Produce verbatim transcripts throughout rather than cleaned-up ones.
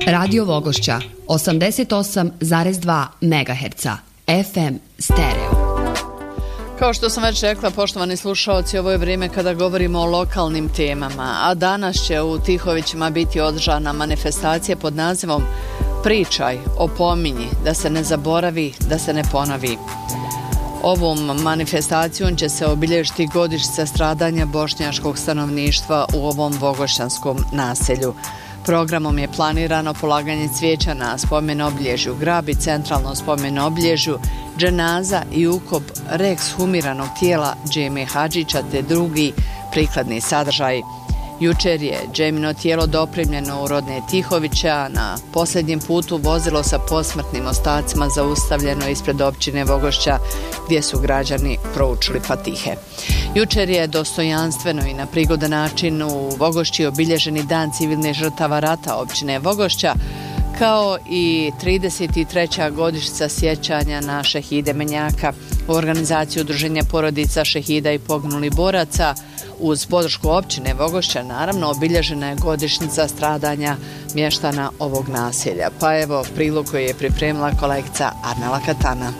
Radio Vogošća osamdeset osam zarez dva megaherca F M stereo. Kao što sam već rekla, poštovani slušaoci, ovo je vrijeme kada govorimo o lokalnim temama, a danas će u Tihovićima biti održana manifestacija pod nazivom Pričaj, opominji, da se ne zaboravi, da se ne ponovi. Ovom manifestacijom će se obilježiti godišnjica stradanja bošnjačkog stanovništva u ovom vogošćanskom naselju. Programom je planirano polaganje cvijeća na spomen obilježju Grabi, centralnom spomen obilježju, dženaza i ukop reekshumiranog tijela Džeme Hadžića te drugi prikladni sadržaj. Jučer je Džemino tijelo dopremljeno u rodne Tihovića, na posljednjem putu vozilo sa posmrtnim ostacima zaustavljeno ispred općine Vogošća gdje su građani proučili fatihe. Jučer je dostojanstveno i na prigodan način u Vogošći obilježeni dan civilnih žrtava rata općine Vogošća, kao i trideset treća godišnjica sjećanja na šehide Menjaka. U organizaciji udruženja porodica šehida i poginulih boraca uz podršku općine Vogošća naravno obilježena je godišnjica stradanja mještana ovog naselja. Pa evo prilog koji je pripremila kolegica Arnela Katana.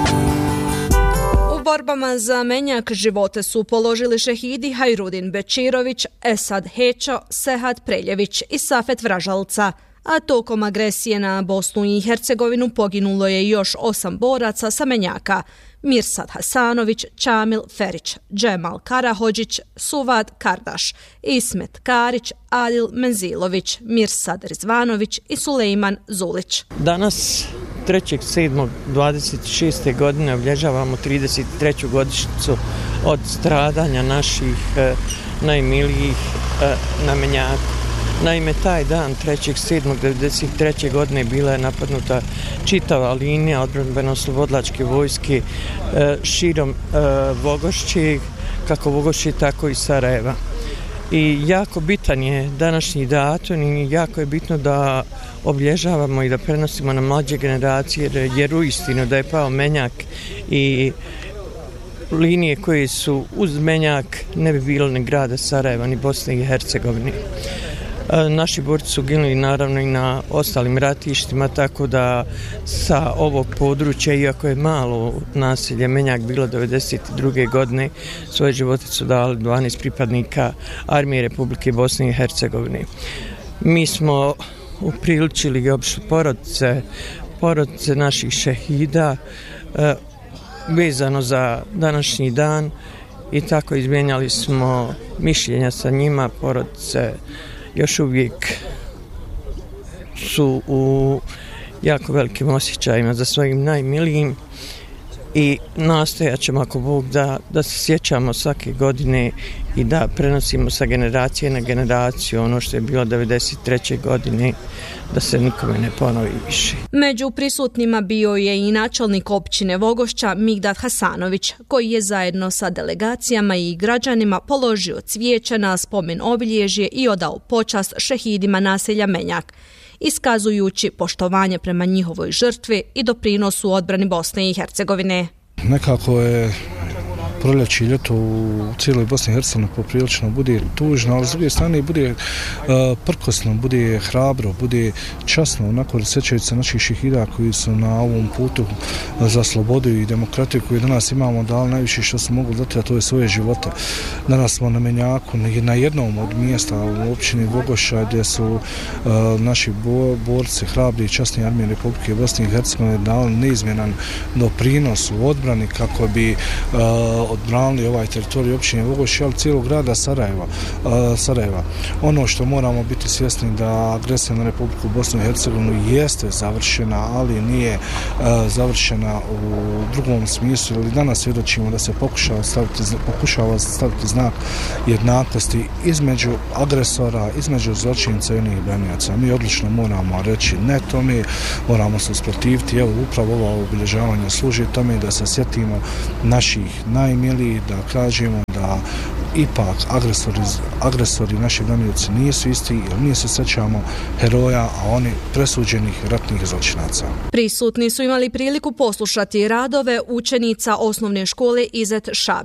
U borbama za Menjak živote su položili šehidi Hajrudin Bečirović, Esad Hećo, Sehat Preljević i Safet Vražalca, a tokom agresije na Bosnu i Hercegovinu poginulo je još osam boraca sa Menjaka: Mirsad Hasanović, Čamil Ferić, Džemal Karahođić, Suvad Kardaš, Ismet Karić, Adil Menzilović, Mirsad Rizvanović i Sulejman Zulić. Danas trećeg sedmog dvadeset šeste. godine obilježavamo trideset treću godišnjicu od stradanja naših eh, najmilijih eh, na Menjaku. Naime, taj dan trećeg sedmog devedeset treće. godine bila je napadnuta čitava linija odbrambeno-oslobodilačke vojske e, širom e, Vogošće, kako Vogošće, tako i Sarajeva. I jako bitan je današnji datum i jako je bitno da obilježavamo i da prenosimo na mlađe generacije, jer, jer uistinu da je pao Menjak i linije koje su uz Menjak ne bi bilo ni grada Sarajeva, ni Bosne i Hercegovine. Naši borci su ginuli naravno i na ostalim ratištima, tako da sa ovog područja, iako je malo naselje Menjak bilo devedeset druge. godine, svoje živote su dali dvanaest pripadnika Armije Republike Bosne i Hercegovine. Mi smo upriličili i obišli porodice, porodice naših šehida e, vezano za današnji dan i tako izmijenjali smo mišljenja sa njima. Porodice još uvijek su u jako velikim osjećajima za svojim najmilijim i nastojat ćemo, ako Bog da, da se sjećamo svake godine i da prenosimo sa generacije na generaciju ono što je bilo devedeset treće. godine, da se nikome ne ponovi više. Među prisutnima bio je i načelnik općine Vogošća Migdad Hasanović, koji je zajedno sa delegacijama i građanima položio cvijeće na spomen obilježje i odao počast šehidima naselja Menjak, iskazujući poštovanje prema njihovoj žrtvi i doprinosu odbrani Bosne i Hercegovine. Nekako je proljeće i ljeto u cijeloj Bosni i Hercegovini poprilično bude tužno, ali s druge strane bude uh, prkosno, bude hrabro, bude časno, onako sjećajući se naših šehida koji su na ovom putu za slobodu i demokratiju koju danas imamo dali najviše što su mogli dati, a to je svoje živote. Danas smo na Menjaku, na jednom od mjesta u općini Vogošća gdje su uh, naši bo, borci, hrabri i časni Armije Republike Bosne i Hercegovine dali neizmjenan doprinos u odbrani kako bi uh, odbranili ovaj teritorij općine Vogošća, ali cijelog grada Sarajeva. Uh, Sarajeva. Ono što moramo biti svjesni da agresija na Republiku Bosnu i Hercegovinu jeste završena, ali nije uh, završena u drugom smislu. Ali danas svjedočimo da se pokušava staviti, pokušava staviti znak jednakosti između agresora, između zločinca i onih branioca. Mi odlično moramo reći ne tome, moramo se usprotiviti. Evo, upravo ovo obilježavanje služi tome da se sjetimo naših najmilijih, da kažemo da ipak agresori, agresori naši branioci nisu isti, jer mi se sjećamo heroja, a oni presuđenih ratnih zločinaca. Prisutni su imali priliku poslušati radove učenica osnovne škole Izet Šabić,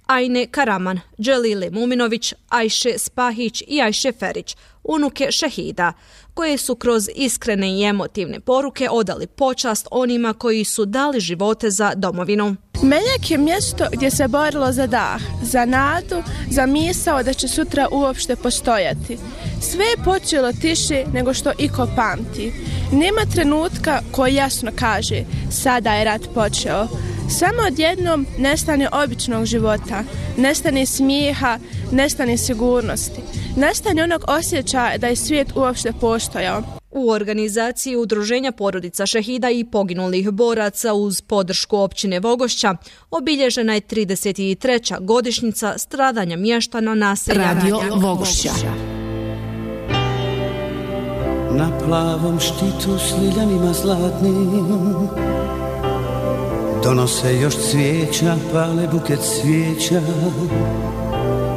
Ajne Karaman, Dželile Muminović, Ajše Spahić i Ajše Ferić, unuke šehida, koje su kroz iskrene i emotivne poruke odali počast onima koji su dali živote za domovinu. Meljak je mjesto gdje se borilo za dah, za nadu, za misao da će sutra uopšte postojati. Sve je počelo tiše nego što iko pamti. Nema trenutka koji jasno kaže, sada je rat počeo. Samo odjednom nestane običnog života, nestane smijeha, nestane sigurnosti, nestane onog osjećaja da je svijet uopšte postojao. U organizaciji Udruženja porodica šehida i poginulih boraca uz podršku općine Vogošća obilježena je trideset treća godišnjica stradanja mještana naselja Radio Vogošća. Na plavom štitu s liljanima zlatnim donose još cvijeća, pale buket cvijeća.